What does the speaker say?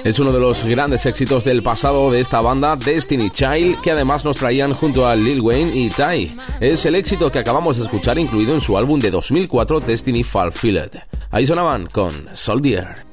Es uno de los grandes éxitos del pasado de esta banda, Destiny Child, que además nos traían junto a Lil Wayne y Ty. Es el éxito que acabamos de escuchar incluido en su álbum de 2004, Destiny Fulfilled. Ahí sonaban con Soldier.